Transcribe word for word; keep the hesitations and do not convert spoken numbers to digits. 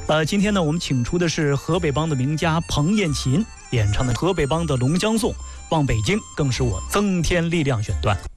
呃，今天呢，我们请出的是河北梆的名家彭艳琴演唱的河北梆的《龙江颂》，《望北京》更是我增添力量选段。